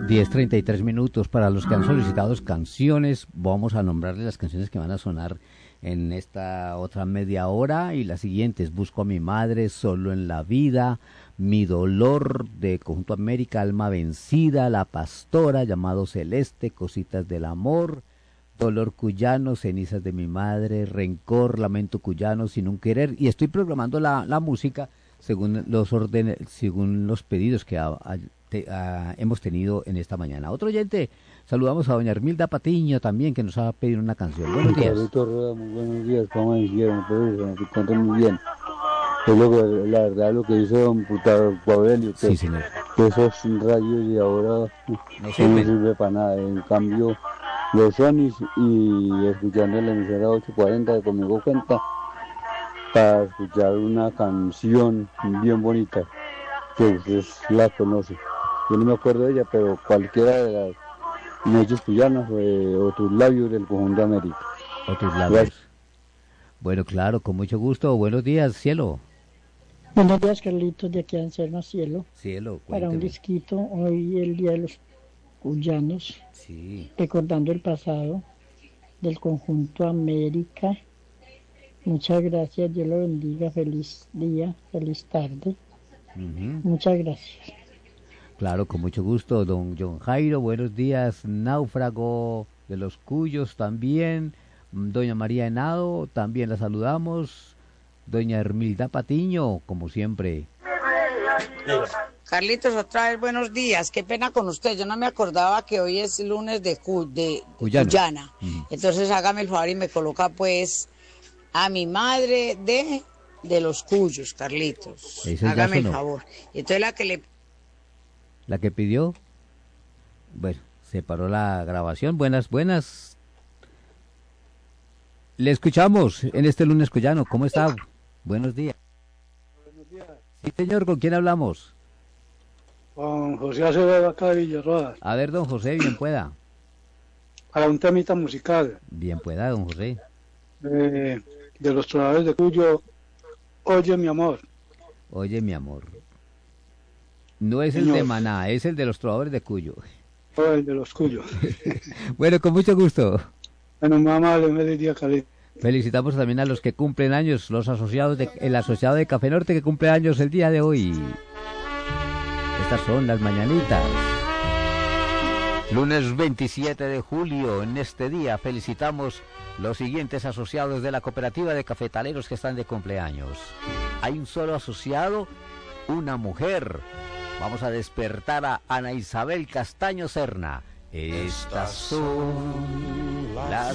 10:33 para los que han solicitado canciones. Vamos a nombrarles las canciones que van a sonar en esta otra media hora y las siguientes: Busco a mi madre, Solo en la vida, Mi dolor de Conjunto América, Alma vencida, La pastora, Llamado celeste, Cositas del amor, Dolor cuyano, Cenizas de mi madre, Rencor, Lamento cuyano, Sin un querer. Y estoy programando la música según los pedidos que hemos tenido en esta mañana. Otro oyente, saludamos a doña Hermilda Patiño también, que nos ha pedido una canción. Buenos días. Muy buenos días, ¿cómo hicieron? Me encuentro muy bien. Es la verdad lo que hizo don Pavelio, que, sí, señor, que esos radios y ahora no sirve para nada. En cambio, los Sonis y escuchando la emisora 840 de Conmigo Cuenta, para escuchar una canción bien bonita, que ustedes la conocen. Yo no me acuerdo de ella, pero cualquiera de las noches cuyanas o tus labios del Conjunto América. O tus labios. Bueno, claro, con mucho gusto. Buenos días, cielo. Buenos días, Carlitos, de aquí a Encerno, cielo. Cielo, cuénteme. Para un disquito, hoy el Día de los Cuyanos, sí, recordando el pasado del Conjunto América. Muchas gracias, Dios lo bendiga, feliz día, feliz tarde. Muchas gracias. Claro, con mucho gusto, don John Jairo, buenos días. Náufrago de los Cuyos también, doña María Henado, también la saludamos. Doña Hermilda Patiño, como siempre. Carlitos, otra vez buenos días, qué pena con usted, yo no me acordaba que hoy es lunes de Cuyana. Entonces hágame el favor y me coloca pues a mi madre de los Cuyos, Carlitos. Hágame el favor. Entonces la que pidió, bueno, se paró la grabación. Buenas. Le escuchamos en este lunes cuyano. ¿Cómo está? Buenos días. Buenos días. Sí, señor, ¿con quién hablamos? Con José Acevedo, acá de Villarrodas. A ver, don José, bien pueda. Para un temita musical. Bien pueda, don José. De los trovadores de Cuyo, Oye mi amor. Oye mi amor. No es el de Maná, es el de los trovadores de Cuyo. Oh, el de los Cuyos. Bueno, con mucho gusto. Bueno, mamá, le feliz día, Carlitos. Felicitamos también a los que cumplen años, el asociado de Café Norte que cumple años el día de hoy. Estas son las mañanitas. Lunes 27 de julio, en este día felicitamos los siguientes asociados de la cooperativa de cafetaleros que están de cumpleaños. Hay un solo asociado, una mujer. Vamos a despertar a Ana Isabel Castaño Serna. Estas son las